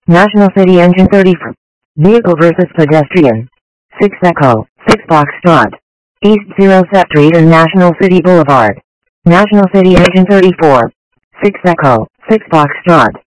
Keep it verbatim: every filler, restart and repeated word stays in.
National City Engine thirty-four. Vehicle versus pedestrian. six Echo, six Foxtrot. East zero Sector National City Boulevard. National City Engine thirty-four. six Echo, six Foxtrot.